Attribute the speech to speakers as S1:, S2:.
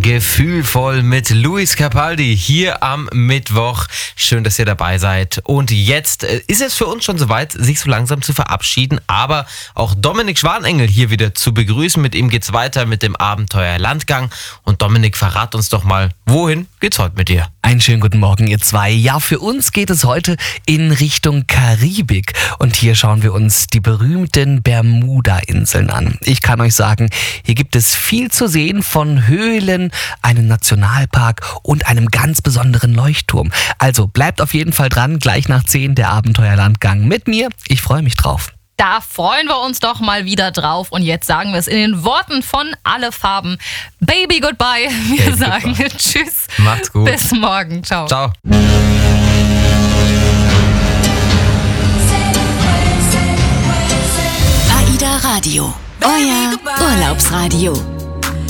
S1: Gefühlvoll mit Luis Capaldi hier am Mittwoch. Schön, dass ihr dabei seid. Und jetzt ist es für uns schon soweit, sich so langsam zu verabschieden, aber auch Dominik Schwanengel hier wieder zu begrüßen. Mit ihm geht's weiter mit dem Abenteuer Landgang. Und Dominik, verrat uns doch mal, wohin geht's heute mit dir?
S2: Einen schönen guten Morgen, ihr zwei. Ja, für uns geht es heute in Richtung Karibik. Und hier schauen wir uns die berühmten Bermuda-Inseln an. Ich kann euch sagen, hier gibt es viel zu sehen, von Höhlen, einem Nationalpark und einem ganz besonderen Leuchtturm. Also bleibt auf jeden Fall dran, gleich nach 10 der Abenteuerlandgang mit mir. Ich freue mich drauf.
S3: Da freuen wir uns doch mal wieder drauf. Und jetzt sagen wir es in den Worten von Alle Farben. Baby, goodbye. Wir
S1: Baby,
S3: sagen
S1: goodbye.
S3: Tschüss.
S1: Macht's gut.
S3: Bis morgen. Ciao.
S1: Ciao.
S4: AIDA Radio, euer Urlaubsradio.